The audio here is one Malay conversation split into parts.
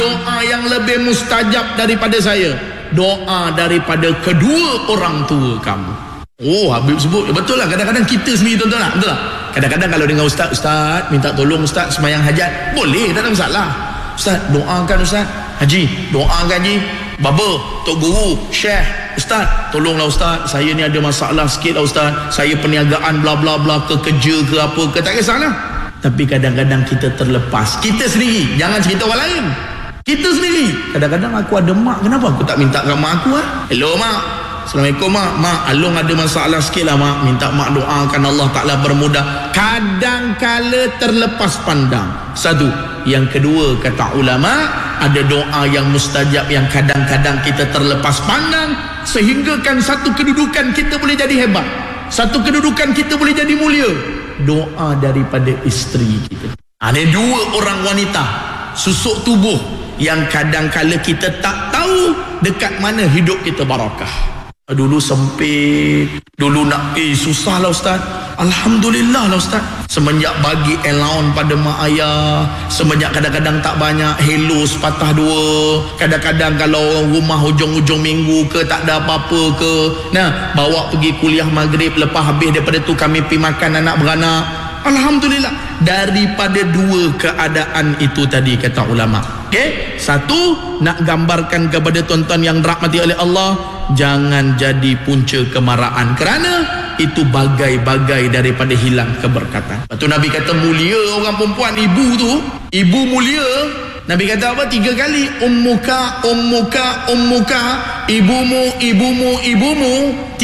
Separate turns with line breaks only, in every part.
Doa yang lebih mustajab daripada saya, doa daripada kedua orang tua kamu. Oh, Habib sebut betul lah. Kadang-kadang kita sendiri tuan-tuan tak? Betul lah. Kadang-kadang kalau dengar ustaz minta tolong ustaz semayang hajat, boleh, tak ada masalah. Ustaz doakan ustaz, haji doakan haji, baba, tok guru, syekh, ustaz tolonglah ustaz, saya ni ada masalah sikit lah ustaz, saya perniagaan bla bla bla ke kerja ke apa ke, tak kisahlah. Tapi kadang-kadang kita terlepas, kita sendiri, jangan cerita orang lain, kita sendiri. Kadang-kadang aku ada mak, kenapa aku tak minta kat mak aku? Hello mak, Assalamualaikum mak, Along ada masalah sikit lah mak, minta mak doakan Allah Ta'ala bermudah. Kadang-kala terlepas pandang. Satu. Yang kedua, kata ulama, ada doa yang mustajab yang kadang-kadang kita terlepas pandang, sehingga kan satu kedudukan kita boleh jadi hebat, satu kedudukan kita boleh jadi mulia, doa daripada isteri kita. Ada dua orang wanita susuk tubuh yang kadang-kala kita tak tahu dekat mana hidup kita barakah. Dulu sempit, dulu nak susah lah ustaz. Alhamdulillah lah ustaz, semenjak bagi allowance pada mak ayah, semenjak kadang-kadang tak banyak, hello sepatah dua, kadang-kadang kalau rumah hujung-hujung minggu ke tak ada apa-apa ke, nah bawa pergi kuliah maghrib, lepas habis daripada tu kami pergi makan anak beranak. Alhamdulillah. Daripada dua keadaan itu tadi kata ulama, okay? Satu, nak gambarkan kepada tuan-tuan yang dirahmati oleh Allah, jangan jadi punca kemarahan, kerana itu bagai-bagai daripada hilang keberkatan. Lepas tu Nabi kata mulia orang perempuan, ibu tu, ibu mulia. Nabi kata apa? 3 kali. Ummuka, ummuka, ummuka, ibumu, ibumu, ibumu.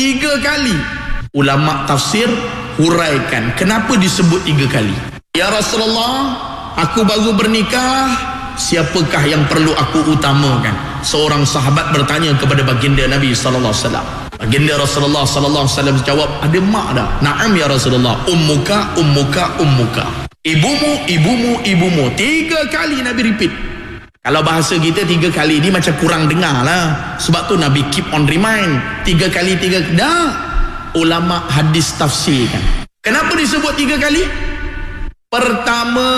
3 kali. Ulama tafsir huraikan kenapa disebut 3 kali. Ya Rasulullah, aku baru bernikah, siapakah yang perlu aku utamakan? Seorang sahabat bertanya kepada baginda Nabi sallallahu alaihi wasallam. Baginda Rasulullah sallallahu alaihi wasallam jawab, ada mak dah. Naam ya Rasulullah. Ummuka, ummuka, ummuka. Ibumu, ibumu, ibumu. 3 kali Nabi repeat. Kalau bahasa kita 3 kali ni macam kurang dengar lah. Sebab tu Nabi keep on remind. 3 kali 3. Dah. Ulama hadis tafsirkan. Kenapa disebut 3 kali? Pertama,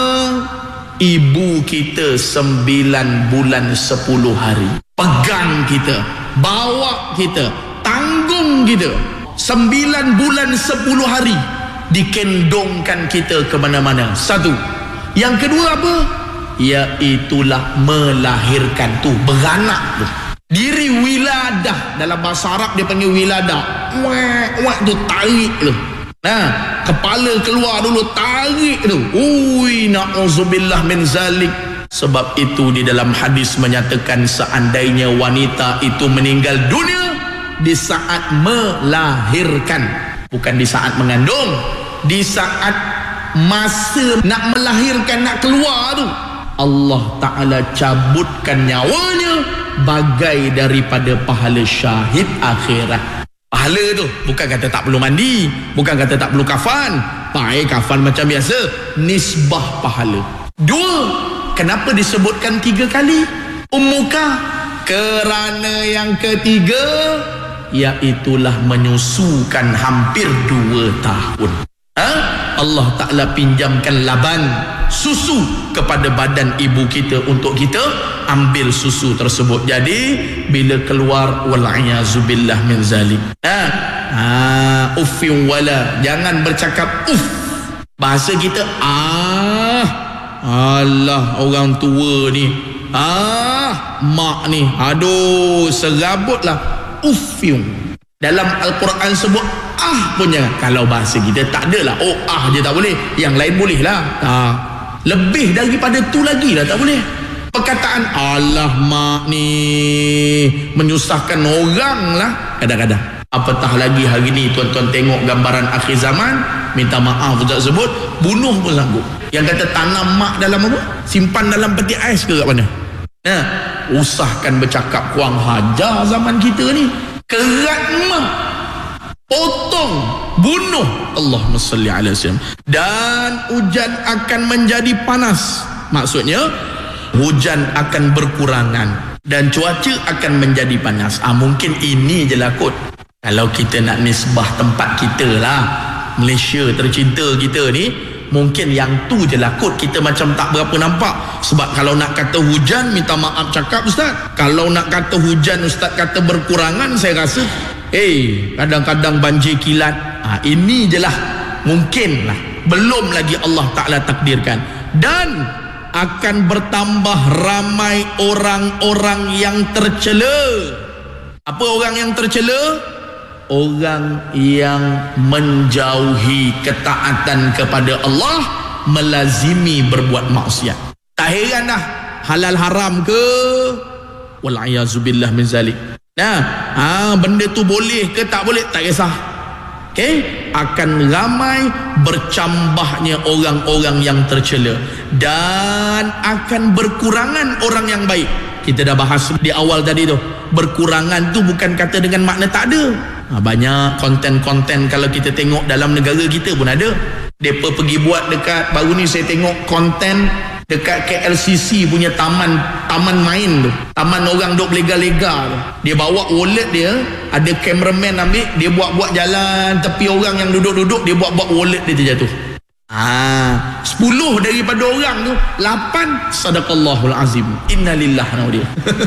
ibu kita 9 bulan 10 hari. Pegang kita, bawa kita, tanggung kita. 9 bulan 10 hari dikendongkan kita ke mana-mana. Satu. Yang kedua apa? Iaitulah melahirkan tu, beranak tu. Diri wiladah, dalam bahasa Arab dia panggil wiladah. Wak tu tarik tu. Nah, kepala keluar dulu, tarik tu. Ui, na'udzubillah min zalik. Sebab itu di dalam hadis menyatakan seandainya wanita itu meninggal dunia di saat melahirkan, bukan di saat mengandung, di saat masa nak melahirkan, nak keluar tu, Allah Ta'ala cabutkan nyawanya bagai daripada pahala syahid akhirat. Pahala tu bukan kata tak perlu mandi, bukan kata tak perlu kafan. Pakai kafan macam biasa, nisbah pahala. 2, kenapa disebutkan 3 kali? Ummuka, kerana yang ketiga iaitulah menyusukan hampir 2 tahun. Allah Ta'ala pinjamkan laban susu kepada badan ibu kita untuk kita ambil susu tersebut. Jadi bila keluar, wal'iyazubillah min zalik, uffin wala, jangan bercakap uff. Bahasa kita alah orang tua ni, mak ni, aduh serabutlah, uffin. Dalam Al-Quran sebut pun jangan. Kalau bahasa kita tak adalah, je tak boleh, yang lain boleh lah. Lebih daripada tu lagi lah tak boleh. Perkataan alah mak ni menyusahkan orang lah kadang-kadang. Apatah lagi hari ni tuan-tuan tengok gambaran akhir zaman, minta maaf Ustaz sebut, bunuh pun sanggup. Yang kata tanam mak dalam apa? Simpan dalam peti ais ke kat mana? Usahkan bercakap kurang hajar zaman kita ni. Kerat mak, potong, bunuh. Allahumma salli ala sayyidina. Dan hujan akan menjadi panas. Maksudnya hujan akan berkurangan dan cuaca akan menjadi panas. Mungkin ini je lah kot. Kalau kita nak nisbah tempat kita lah, Malaysia tercinta kita ni, Mungkin yang tu je lah kot kita macam tak berapa nampak. Sebab kalau nak kata hujan, minta maaf cakap Ustaz, kalau nak kata hujan Ustaz kata berkurangan, saya rasa kadang-kadang banjir kilat. Ini je lah mungkin lah, belum lagi Allah Ta'ala takdirkan. Dan akan bertambah ramai orang-orang yang tercela. Apa orang yang tercela? Orang yang menjauhi ketaatan kepada Allah, melazimi berbuat maksiat. Tak heran dah, halal haram ke, wal'ayazubillah min zalik. Benda tu boleh ke tak boleh, tak kisah. Akan ramai bercambahnya orang-orang yang tercela, dan akan berkurangan orang yang baik. Kita dah bahas di awal tadi tu, berkurangan tu bukan kata dengan makna tak ada. Banyak konten-konten kalau kita tengok dalam negara kita pun ada. Mereka pergi buat dekat, baru ni saya tengok konten dekat KLCC punya taman main tu, taman orang duk lega-lega tu. Dia bawa wallet dia, ada cameraman ambil, dia buat-buat jalan tepi orang yang duduk-duduk, dia buat-buat wallet dia terjatuh. 10 daripada orang tu, 8 sadaqallahul azim, innalillah dia.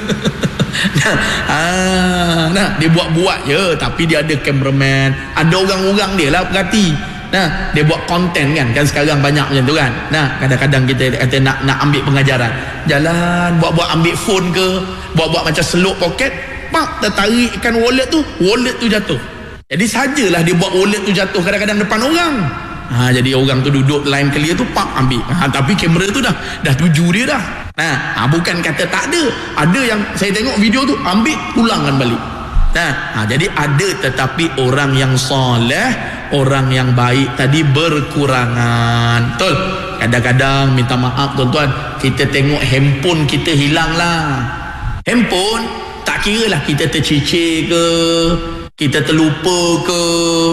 Dia buat-buat je, tapi dia ada cameraman, ada orang-orang dia lah perhati. Dia buat konten kan sekarang banyak macam tu kan. Kadang-kadang kita kata nak ambil pengajaran, jalan buat-buat ambil phone ke, buat-buat macam seluk poket, tertarikkan wallet tu jatuh. Jadi sajalah dia buat wallet tu jatuh kadang-kadang depan orang. Jadi orang tu duduk line clear tu, ambil. Tapi kamera tu dah tuju dia dah. Bukan kata tak ada. Ada yang saya tengok video tu, ambil, pulangkan balik. Jadi ada, tetapi orang yang soleh, orang yang baik tadi berkurangan. Betul? Kadang-kadang minta maaf tuan-tuan, kita tengok handphone kita hilang lah. Handphone tak kira lah kita tercicir ke, kita terlupa ke.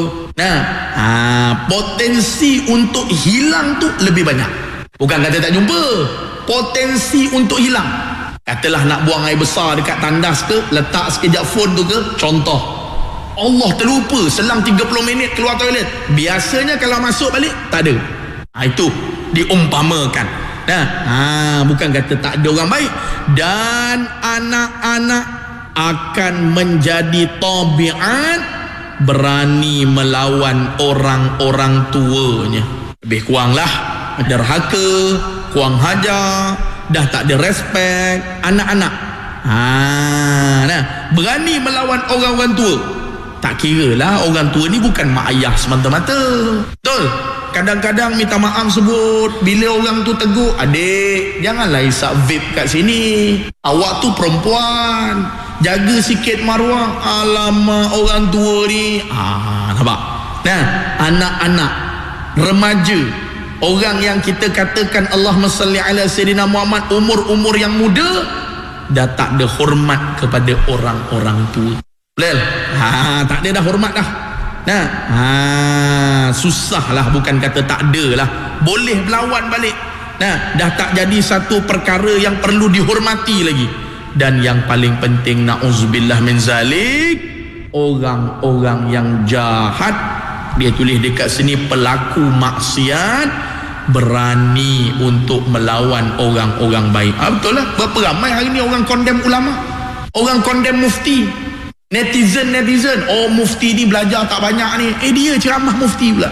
Potensi untuk hilang tu lebih banyak. Bukan kata tak jumpa, potensi untuk hilang. Katalah nak buang air besar dekat tandas ke, letak sekejap phone tu ke, contoh, Allah terlupa, selang 30 minit keluar toilet. Biasanya kalau masuk balik tak ada. Itu diumpamakan. Bukan kata tak ada orang baik. Dan anak-anak akan menjadi tabiat berani melawan orang-orang tuanya. Lebih kuranglah derhaka, kurang hajar, dah tak ada respect anak-anak. Berani melawan orang-orang tua. Tak kira lah orang tua ni bukan mak ayah semata-mata. Betul? Kadang-kadang minta maaf sebut, bila orang tu tegur, adik janganlah isap vape kat sini, awak tu perempuan, jaga sikit maruah. Alamak, orang tua ni. Nampak? Anak-anak, remaja, orang yang kita katakan Allahumma salli ala Sayyidina Muhammad, umur-umur yang muda, dah tak ada hormat kepada orang-orang tua. Tak ada dah hormat dah. Susahlah, bukan kata tak ada lah, boleh berlawan balik. Dah tak jadi satu perkara yang perlu dihormati lagi. Dan yang paling penting, na'udzubillah min zalik, orang-orang yang jahat, dia tulis dekat sini, pelaku maksiat berani untuk melawan orang-orang baik. Betul lah, berapa ramai hari ni orang condemn ulama, orang condemn mufti, netizen, mufti ni belajar tak banyak ni. Dia ceramah mufti pula.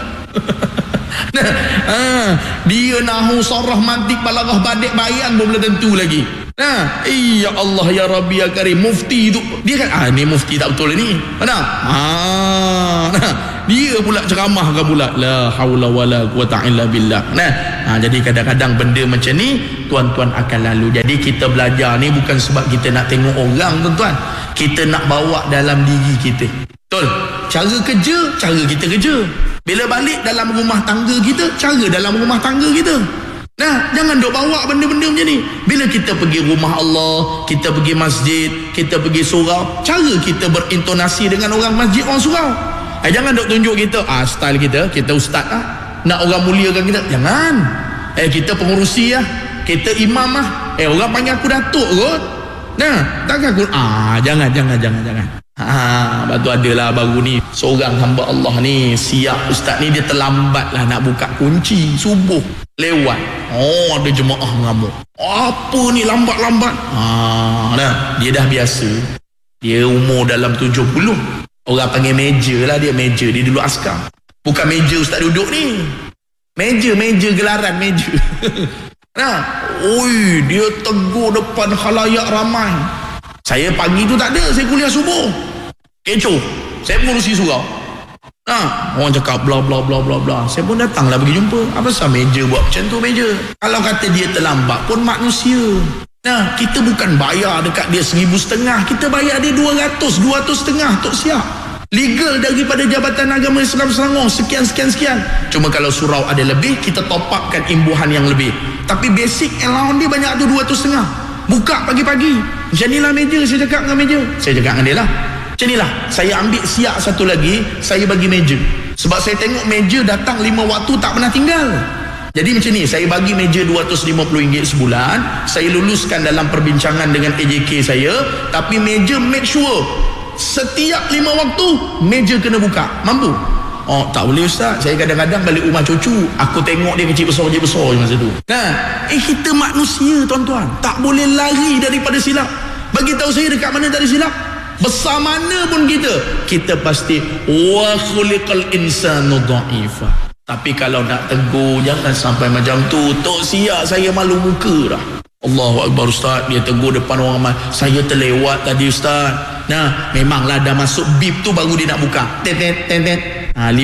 Dia nahu, sarah, mantik, balaghah, badik, bayan pun belum tentu lagi. Ya Allah ya Rabbi ya Karim, mufti tu dia kan, ni mufti tak betul ni. Dia pula ceramahkan pula, la haula wala quwata illa billah. Jadi kadang-kadang benda macam ni tuan-tuan akan lalu. Jadi kita belajar ni bukan sebab kita nak tengok orang tuan-tuan, kita nak bawa dalam diri kita. Betul? Cara kerja, cara kita kerja. Bila balik dalam rumah tangga kita, cara dalam rumah tangga kita. Jangan duk bawa benda-benda macam ni. Bila kita pergi rumah Allah, kita pergi masjid, kita pergi surau, cara kita berintonasi dengan orang masjid, orang surau. Jangan duk tunjuk kita, style kita ustaz lah, nak orang muliakan kita. Jangan. Kita pengurusi lah, kita imam lah, orang panggil aku datuk kot. Takkan aku, jangan. Lepas tu adalah baru ni seorang hamba Allah ni siap ustaz ni, dia terlambat lah nak buka kunci subuh lewat. Ada jemaah mengamuk, apa ni lambat-lambat. Dia dah biasa, dia umur dalam 70, orang panggil meja lah dia. Meja dia dulu askar, bukan meja ustaz duduk ni, meja gelaran meja. Dia tegur depan khalayak ramai. Saya pagi tu tak ada, saya kuliah subuh, kecoh, saya mengurusi surau. Orang cakap bla bla bla bla bla, saya pun datanglah pergi jumpa. Apa sebab meja buat macam tu meja? Kalau kata dia terlambat pun manusia. Kita bukan bayar dekat dia 1,500, kita bayar dia 200 250 tok siap. Legal daripada Jabatan Agama Islam Selangor sekian. Cuma kalau surau ada lebih, kita top upkan imbuhan yang lebih. Tapi basic allowance dia banyak tu 250. Buka pagi-pagi. Macam inilah meja, saya cakap dengan meja. Saya cakap dengan dia lah, macam inilah, saya ambil siap satu lagi, saya bagi meja. Sebab saya tengok meja datang 5 waktu tak pernah tinggal. Jadi macam ni, saya bagi meja RM250 sebulan. Saya luluskan dalam perbincangan dengan AJK saya. Tapi meja make sure setiap 5 waktu meja kena buka. Mampu? Tak boleh ustaz, saya kadang-kadang balik rumah cucu, aku tengok dia kecil besar je masa tu. Kita manusia tuan-tuan, tak boleh lari daripada silap. Bagi tahu saya dekat mana tak ada silap, besar mana pun kita pasti wa khuliqal insanu dha'ifa. Tapi kalau nak tegur, jangan sampai macam tu. Tok siap saya malu muka dah. Allahu Akbar ustaz, dia tegur depan orang ramai, saya terlewat tadi ustaz. Memanglah dah masuk bip tu baru dia nak buka. Tet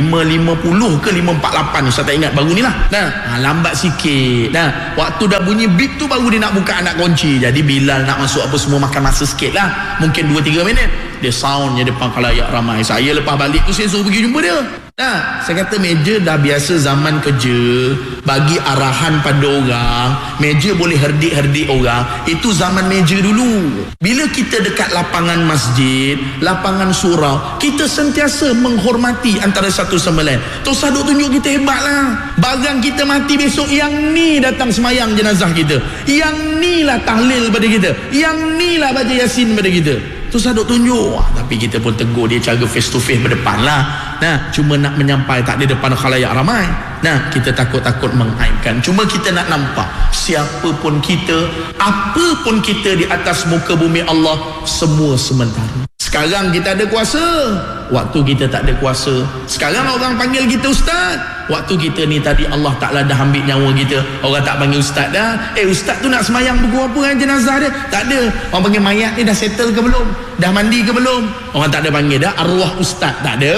5.50 ke 5.48, saya tak ingat, baru ni lah. Lambat sikit. Waktu dah bunyi bip tu baru dia nak buka anak kunci. Jadi Bilal nak masuk apa semua makan masa sikit lah, mungkin 2-3 minit. Dia soundnya depan khalayak ramai. Saya lepas balik tu saya suruh pergi jumpa dia. Saya kata meja dah biasa zaman kerja, bagi arahan pada orang, meja boleh herdik-herdik orang. Itu zaman meja dulu. Bila kita dekat lapangan masjid, lapangan surau, kita sentiasa menghormati antara satu sama lain. Tok Saduk tunjuk kita hebat lah. Barang kita mati besok, yang ni datang semayang jenazah kita, yang ni lah tahlil pada kita, yang ni lah baca Yasin pada kita. Tok Saduk tunjuk. Tapi kita pun tegur dia cara face to face berdepan lah. Cuma nak menyampai, tak ada depan khalayak ramai. Kita takut-takut mengaibkan. Cuma kita nak nampak, siapa pun kita, apa pun kita di atas muka bumi Allah, semua sementara. Sekarang kita ada kuasa, waktu kita tak ada kuasa. Sekarang orang panggil kita ustaz, waktu kita ni tadi Allah Ta'ala dah ambil nyawa kita, orang tak panggil ustaz dah. Ustaz tu nak semayang pukul apa dengan jenazah dia? Tak ada. Orang panggil mayat ni dah settle ke belum? Dah mandi ke belum? Orang tak ada panggil dah arwah ustaz. Tak ada.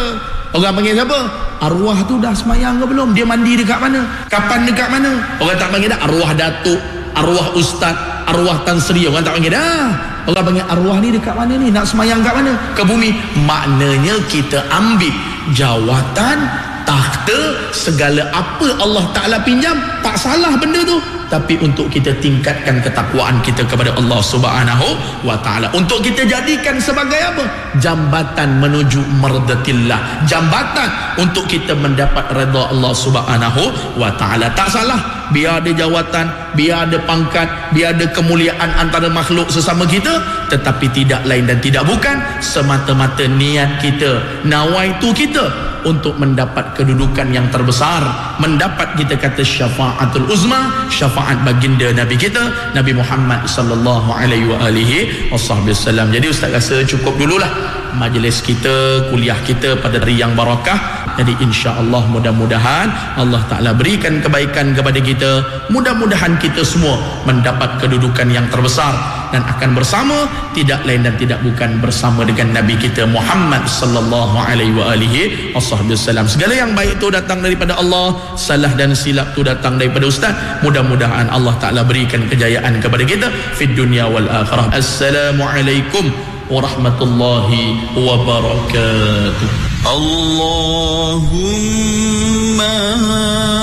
Orang panggil siapa? Arwah tu dah semayang ke belum? Dia mandi dekat mana? Kapan dekat mana? Orang tak panggil dah arwah datuk, arwah ustaz, arwah Tan Sri. Orang tak panggil dah. Orang panggil arwah ni dekat mana ni? Nak semayang kat mana? Ke bumi. Maknanya kita ambil jawatan, takhta, segala apa Allah Ta'ala pinjam, tak salah benda tu. Tapi untuk kita tingkatkan ketakwaan kita kepada Allah Subhanahu wa Ta'ala, untuk kita jadikan sebagai apa? Jambatan menuju mardatillah, jambatan untuk kita mendapat redha Allah Subhanahu wa Ta'ala. Tak salah, biar ada jawatan, biar ada pangkat, biar ada kemuliaan antara makhluk sesama kita, tetapi tidak lain dan tidak bukan semata-mata niat kita, nawaitu kita untuk mendapat kedudukan yang terbesar, mendapat kita kata syafaatul uzma, syafaat baginda Nabi kita Nabi Muhammad sallallahu alaihi wasallam. Jadi ustaz rasa cukup dululah majlis kita, kuliah kita pada hari yang barakah. Jadi insya-Allah mudah-mudahan Allah Ta'ala berikan kebaikan kepada kita, mudah-mudahan kita semua mendapat kedudukan yang terbesar dan akan bersama, tidak lain dan tidak bukan bersama dengan Nabi kita Muhammad sallallahu alaihi wasallam. Segala yang baik itu datang daripada Allah, salah dan silap itu datang daripada ustaz. Mudah-mudahan Allah Ta'ala berikan kejayaan kepada kita fid dunya wal akhirah. Assalamualaikum warahmatullahi wabarakatuh. Allahumma